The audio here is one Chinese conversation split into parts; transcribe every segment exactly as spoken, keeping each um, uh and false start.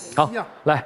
好，来，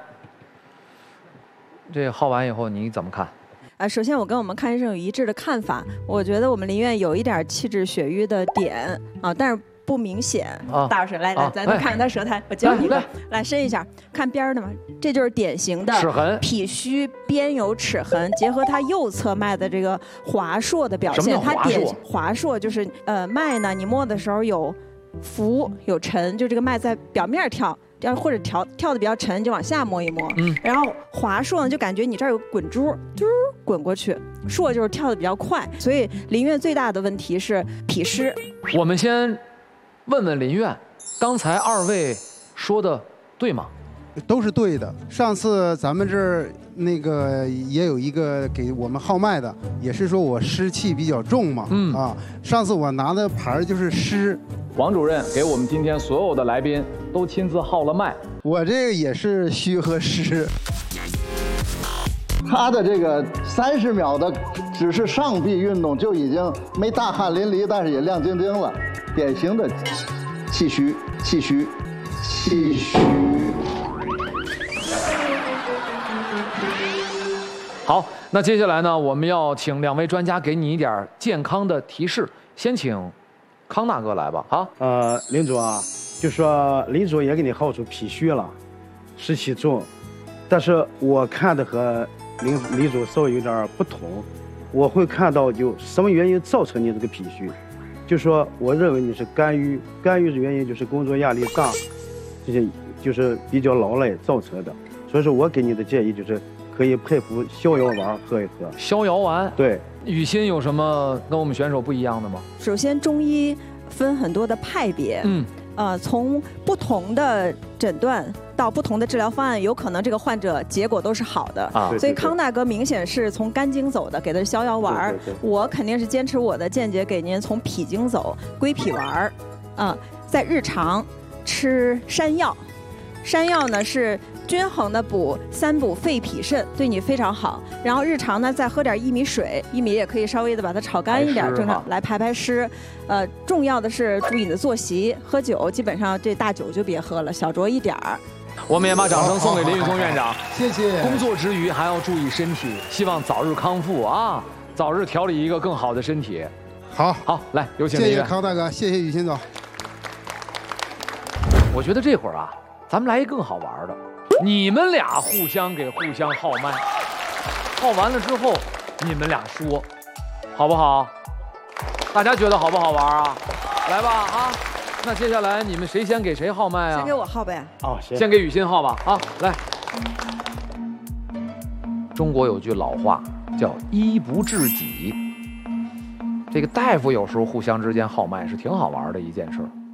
这号完以后你怎么看？ 啊，首先我跟我们康医生有一致的看法，我觉得我们林院有一点气质血瘀的点啊，但是不明显。 啊， 大老师，来来，咱们看看他舌苔，我教你一个，来伸一下，看边儿的嘛，这就是典型的齿痕， 脾虚边有齿痕，结合他右侧脉的这个滑硕的表现，它点滑硕就是呃脉呢，你摸的时候有浮有沉，就这个脉在表面跳。要或者跳跳的比较沉，就往下摸一摸。嗯，然后滑硕呢，就感觉你这儿有滚珠，嘟滚过去。硕就是跳的比较快，所以林院最大的问题是脾湿。 我们先问问林院，刚才二位说的对吗？ 都是对的。上次咱们这儿那个也有一个给我们号脉的，也是说我湿气比较重嘛。嗯啊，上次我拿的牌就是湿。 王主任给我们今天所有的来宾都亲自号了脉， 我这个也是虚和湿。 他的这个三十秒的只是上臂运动就已经没大汗淋漓，但是也亮晶晶了，典型的气虚，气虚，气虚。 好，那接下来呢，我们要请两位专家给你一点健康的提示，先请康大哥来吧，啊， 呃，林主啊，就说林主也给你号出脾虚了，湿气重，但是我看的和林林主稍微有点不同，我会看到有什么原因造成你这个脾虚，就说我认为你是肝郁，肝郁的原因就是工作压力大，这些就是比较劳累造成的，所以说我给你的建议就是可以配服逍遥丸喝一喝。 逍遥丸， 对。 雨欣有什么跟我们选手不一样的吗？ 首先，中医分很多的派别，嗯，呃，从不同的诊断到不同的治疗方案，有可能这个患者结果都是好的啊。所以康大哥明显是从肝经走的，给的是逍遥丸儿。我肯定是坚持我的见解，给您从脾经走，归脾丸儿。啊，在日常吃山药，山药呢是均衡的补三补肺脾肾，对你非常好。然后日常呢，再喝点薏米水，薏米也可以稍微的把它炒干一点，正常来排排湿。呃，重要的是注意你的作息，喝酒基本上这大酒就别喝了，小酌一点儿。 我们也把掌声送给林宇松院长， 谢谢。 工作之余还要注意身体，希望早日康复啊，早日调理一个更好的身体。 好， 好，来有请林院。 谢谢康大哥，谢谢雨欣总。 我觉得这会儿啊，咱们来一更好玩的。你们俩互相给互相号脉，号完了之后，你们俩说，好不好？大家觉得好不好玩啊？来吧啊！那接下来你们谁先给谁号脉啊？ 先给我号呗。 哦，行。 先给雨欣号吧啊！来，中国有句老话叫“医不治己”，这个大夫有时候互相之间号脉是挺好玩的一件事。